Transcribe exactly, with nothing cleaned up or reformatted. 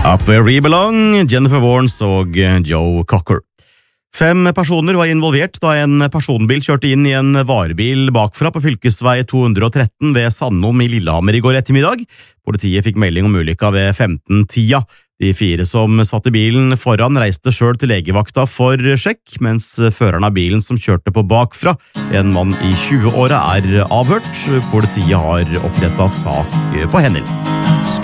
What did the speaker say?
Up Where We Belong, Jennifer Warnes og Joe Cocker. Fem personer var involvert da en personbil kjørte inn i en varebil bakfra på fylkesvei to hundre og tretten ved Sandom i Lillehammer i går ettermiddag. Politiet fikk melding om ulykka ved femten-tida. De fire som satt i bilen foran reiste selv til legevakta for sjekk, mens føreren av bilen som kjørte på bakfra, en mann i tjue-åra, er avhørt. Politiet har opprettet sak på hendelsen.